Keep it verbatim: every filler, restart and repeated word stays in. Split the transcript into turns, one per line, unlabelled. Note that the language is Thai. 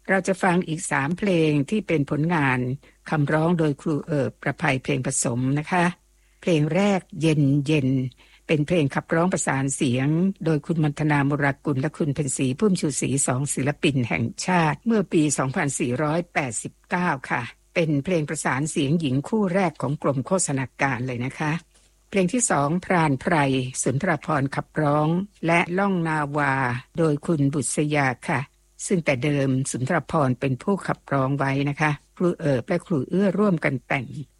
เราจะฟังอีกสามเพลงที่เป็นผลงานคำร้องโดยครูเอิบประภัยเพลงผสมนะคะเพลงแรกเย็นเย็นเป็นเพลงขับร้องประสานเสียงโดยคุณมัณฑนามุรากุลและคุณเพ็ญศรีพุ่มชูศรีสองศิลปินแห่งชาติเมื่อปี สองพันสี่ร้อยแปดสิบเก้า ค่ะเป็นเพลงประสานเสียงหญิงคู่แรกของกรมโฆษณาการเลยนะคะเพลงที่สองพรานไพรสุนทรภรณ์ขับร้องและล่องนาวาโดยคุณบุษยาค่ะซึ่งแต่เดิมสุนทรภรณ์เป็นผู้ขับร้องไว้นะคะครูเอิบและครูเอื้อร่วมกันแต่ง